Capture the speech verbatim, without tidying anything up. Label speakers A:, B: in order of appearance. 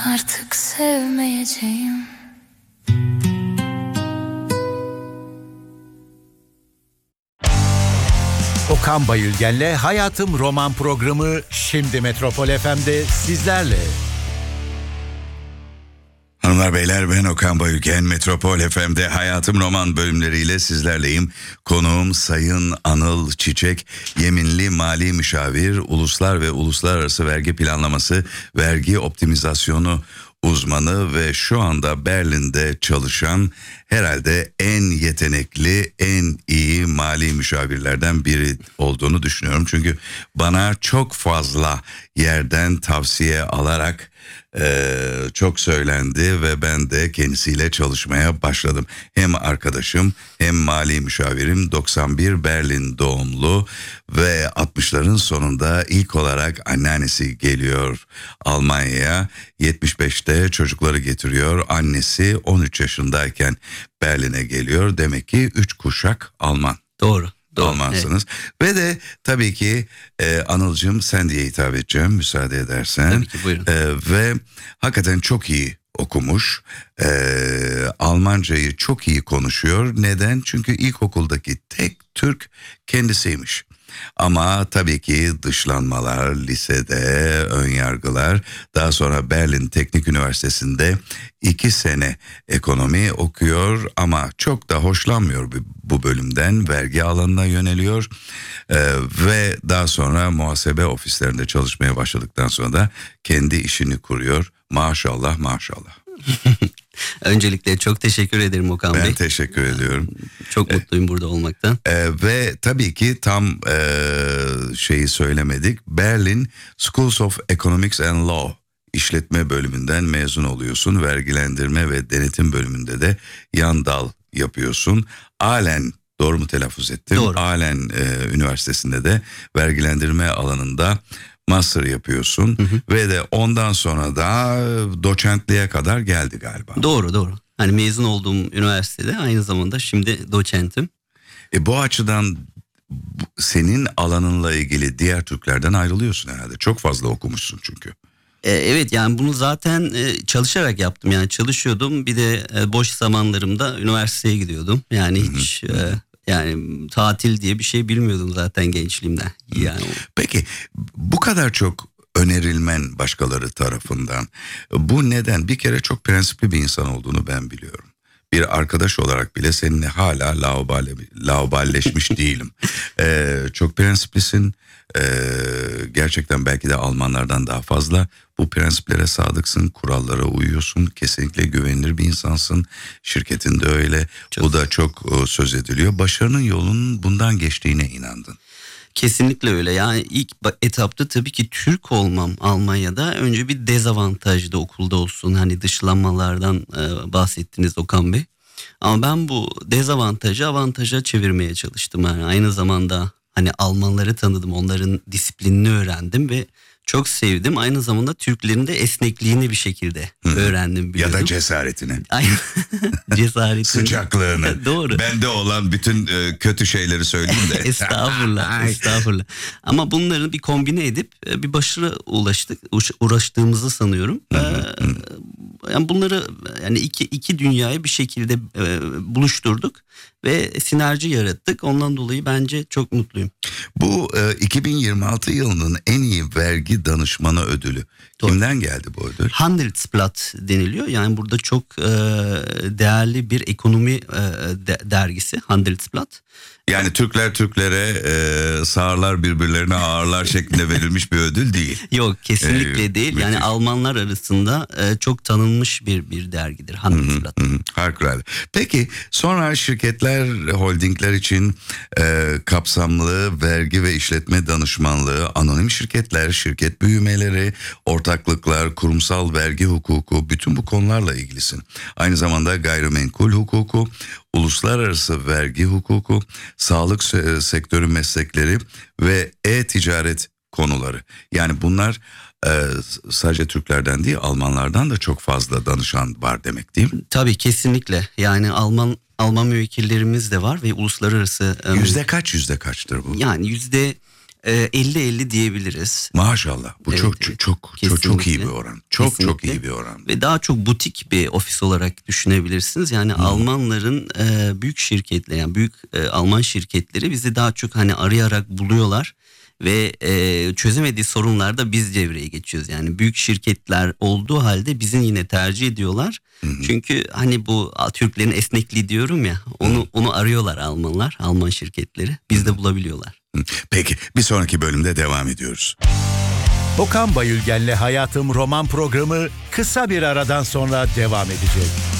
A: artık sevmeyeceğim.
B: Okan Bayülgen'le Hayatım Roman programı şimdi Metropol F M'de sizlerle.
C: Hanımlar beyler, ben Okan Bayülgen. Metropol F M'de Hayatım Roman bölümleriyle sizlerleyim. Konuğum Sayın Anıl Çiçek, yeminli mali müşavir, uluslar ve uluslararası vergi planlaması, vergi optimizasyonu uzmanı ve şu anda Berlin'de çalışan herhalde en yetenekli, en iyi mali müşavirlerden biri olduğunu düşünüyorum. Çünkü bana çok fazla yerden tavsiye alarak Ee, çok söylendi ve ben de kendisiyle çalışmaya başladım. Hem arkadaşım hem mali müşavirim, doksan bir Berlin doğumlu ve altmışların sonunda ilk olarak anneannesi geliyor Almanya'ya. yetmiş beşte çocukları getiriyor. Annesi on üç yaşındayken Berlin'e geliyor. Demek ki üç kuşak Alman.
D: Doğru. Doğru,
C: Almansınız. Evet. Ve de tabii ki e, Anılcığım sen diye hitap edeceğim müsaade edersen.
D: Tabii ki, buyurun.
C: E, ve hakikaten çok iyi okumuş. E, Almancayı çok iyi konuşuyor. Neden? Çünkü ilkokuldaki tek Türk kendisiymiş. Ama tabii ki dışlanmalar, lisede ön yargılar, daha sonra Berlin Teknik Üniversitesi'nde iki sene ekonomi okuyor ama çok da hoşlanmıyor bu bölümden, vergi alanına yöneliyor ee, ve daha sonra muhasebe ofislerinde çalışmaya başladıktan sonra da kendi işini kuruyor. Maşallah maşallah.
D: Öncelikle çok teşekkür ederim Okan
C: ben
D: Bey.
C: Ben teşekkür ediyorum.
D: Çok mutluyum ee, burada olmaktan.
C: E, ve tabii ki tam e, şeyi söylemedik. Berlin Schools of Economics and Law işletme bölümünden mezun oluyorsun. Vergilendirme ve denetim bölümünde de yan dal yapıyorsun. Alen, doğru mu telaffuz ettim?
D: Doğru.
C: Alen e, Üniversitesi'nde de vergilendirme alanında master yapıyorsun. Hı hı. Ve de ondan sonra da doçentliğe kadar geldi galiba.
D: Doğru doğru. Hani mezun olduğum üniversitede aynı zamanda şimdi doçentim.
C: E bu açıdan senin alanınla ilgili diğer Türklerden ayrılıyorsun herhalde. Çok fazla okumuşsun çünkü.
D: E, evet yani bunu zaten e, çalışarak yaptım. Yani çalışıyordum, bir de e, boş zamanlarımda üniversiteye gidiyordum. Yani hiç... Hı hı. E, Yani tatil diye bir şey bilmiyordum zaten gençliğimden. Yani.
C: Peki bu kadar çok önerilmen başkaları tarafından, bu neden? Bir kere çok prensipli bir insan olduğunu ben biliyorum. Bir arkadaş olarak bile seninle hala laubali, lauballeşmiş değilim. Ee, çok prensiplisin. Ee, gerçekten belki de Almanlardan daha fazla bu prensiplere sadıksın, kurallara uyuyorsun, kesinlikle güvenilir bir insansın. Şirketin de öyle. Çok. Bu da çok söz ediliyor. Başarının yolunun bundan geçtiğine inandın.
D: Kesinlikle öyle. Yani ilk etapta tabii ki Türk olmam Almanya'da önce bir dezavantajdı, okulda olsun. Hani dışlanmalardan e, bahsettiniz Okan Bey. Ama ben bu dezavantajı avantaja çevirmeye çalıştım. Yani aynı zamanda hani Almanları tanıdım, onların disiplinini öğrendim ve çok sevdim. Aynı zamanda Türklerin de esnekliğini bir şekilde Hı. öğrendim, biliyordum.
C: Ya da cesaretini.
D: Aynen. Cesaretini.
C: Sıcaklığını.
D: Doğru.
C: Bende olan bütün e, kötü şeyleri söyleyeyim de.
D: Estağfurullah, estağfurullah. Ama bunları bir kombine edip bir başarı ulaştık, uğraştığımızı sanıyorum. Hı hı, hı. Yani bunları yani iki iki dünyayı bir şekilde e, buluşturduk ve sinerji yarattık. Ondan dolayı bence çok mutluyum.
C: Bu e, iki bin yirmi altı yılının en iyi vergi danışmanı ödülü. Doğru. Kimden geldi bu ödül?
D: Handelsblatt deniliyor. Yani burada çok e, değerli bir ekonomi e, de, dergisi Handelsblatt.
C: Yani Türkler Türklere, e, sağırlar birbirlerine ağırlar şeklinde verilmiş bir ödül değil.
D: Yok, kesinlikle ee, değil. Müthiş. Yani Almanlar arasında e, çok tanınmış bir bir dergidir Handelsblatt.
C: Harikulade. Peki sonra şirketler, holdingler için e, kapsamlı vergi ve işletme danışmanlığı, anonim şirketler, şirket büyümeleri, ortaklıklar, kurumsal vergi hukuku, bütün bu konularla ilgilisin. Aynı zamanda gayrimenkul hukuku, uluslararası vergi hukuku, sağlık sektörü meslekleri ve e-ticaret konuları. Yani bunlar e, sadece Türklerden değil, Almanlardan da çok fazla danışan var demek değil mi?
D: Tabii, kesinlikle. Yani Alman Alman müvekkillerimiz de var ve uluslararası...
C: Yüzde kaç yüzde kaçtır bu?
D: Yani yüzde elli elli diyebiliriz.
C: Maşallah. Bu
D: Evet,
C: çok
D: evet.
C: çok çok çok iyi bir
D: Kesinlikle.
C: oran. Çok çok
D: Kesinlikle.
C: iyi bir oran.
D: Ve daha çok butik bir ofis olarak düşünebilirsiniz. Yani hmm. Almanların e, büyük şirketleri, yani büyük e, Alman şirketleri bizi daha çok hani arayarak buluyorlar. Ve e, çözemediği sorunlarda biz devreye geçiyoruz. Yani büyük şirketler olduğu halde bizim yine tercih ediyorlar. Hı hı. Çünkü hani bu Türklerin esnekliği diyorum ya, onu hı. onu arıyorlar Almanlar, Alman şirketleri. Biz de bulabiliyorlar.
C: Peki, bir sonraki bölümde devam ediyoruz.
B: Okan Bayülgen'le Hayatım roman programı kısa bir aradan sonra devam edecek.